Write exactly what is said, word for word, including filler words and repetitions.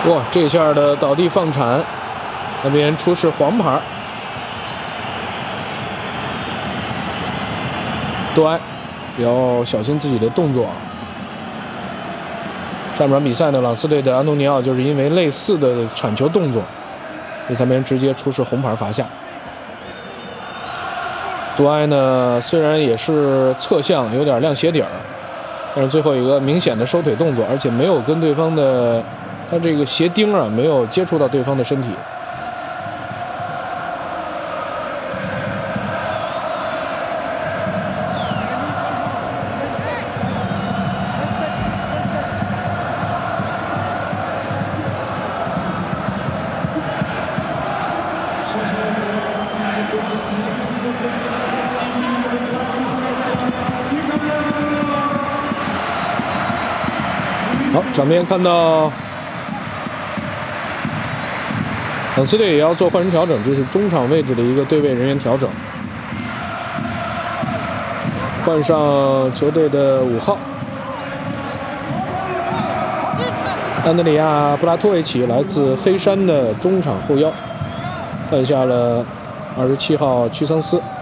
哇，这下的倒地放铲，那边出示黄牌。杜埃要小心自己的动作。上场比赛呢，朗斯队的安东尼奥就是因为类似的铲球动作，第三边直接出示红牌罚下。杜埃呢，虽然也是侧向有点亮鞋底儿，但是最后一个明显的收腿动作，而且没有跟对方的。 他这个鞋钉啊，没有接触到对方的身体。好，场边看到。 朗斯队也要做换人调整，这是中场位置的一个对位人员调整，换上球队的五号安德里亚·布拉托维奇，来自黑山的中场后腰，换下了二十七号屈桑斯。